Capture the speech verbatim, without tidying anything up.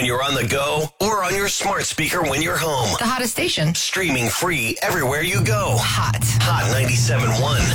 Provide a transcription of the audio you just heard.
when you're on the go or on your smart speaker when you're home. The hottest station. Streaming free everywhere you go. Hot. Hot ninety-seven point one.